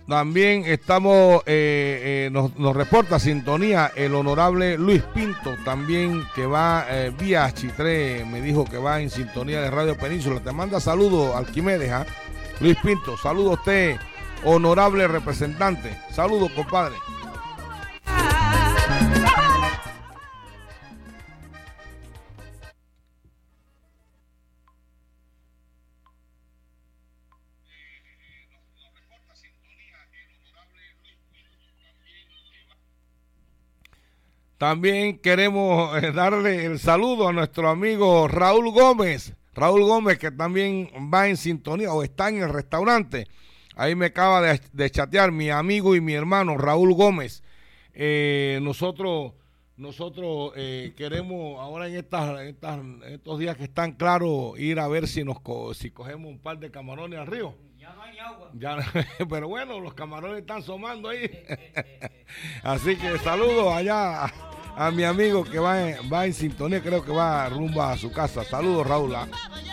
También estamos, nos reporta sintonía el honorable Luis Pinto, también que va vía Chitré, me dijo que va en sintonía de Radio Península. Te manda saludos, Arquimedes, ¿ah? Luis Pinto, saludos a usted, honorable representante. Saludos, compadre. También queremos darle el saludo a nuestro amigo Raúl Gómez. Raúl Gómez, que también va en sintonía o está en el restaurante. Ahí me acaba de chatear mi amigo y mi hermano Raúl Gómez. Nosotros queremos ahora en estos días que están claros ir a ver si cogemos un par de camarones al río. Ya no hay agua. Pero bueno, los camarones están asomando ahí. Así que saludos allá a mi amigo que va en sintonía, creo que va rumbo a su casa. Saludos, Raúl.